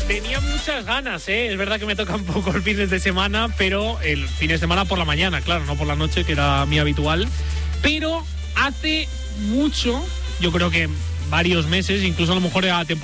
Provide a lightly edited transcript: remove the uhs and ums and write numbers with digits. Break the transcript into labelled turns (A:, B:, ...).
A: Tenía muchas ganas, ¿eh? Es verdad que me toca un poco el fines de semana, pero el fin de semana por la mañana, claro, no por la noche, que era mi habitual. Pero hace mucho, yo creo que varios meses, incluso a lo mejor era temporada